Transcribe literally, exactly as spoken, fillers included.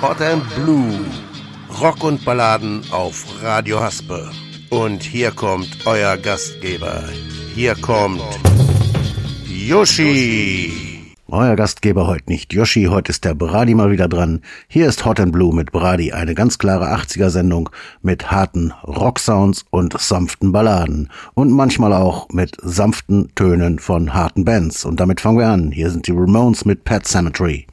Hot and Blue. Rock und Balladen auf Radio Haspe. Und hier kommt euer Gastgeber. Hier kommt Yoshi. Euer Gastgeber heute nicht Yoshi, heute ist der Brady mal wieder dran. Hier ist Hot and Blue mit Brady, eine ganz klare achtziger-Sendung mit harten Rocksounds und sanften Balladen und manchmal auch mit sanften Tönen von harten Bands. Und damit fangen wir an. Hier sind die Ramones mit Pet Sematary.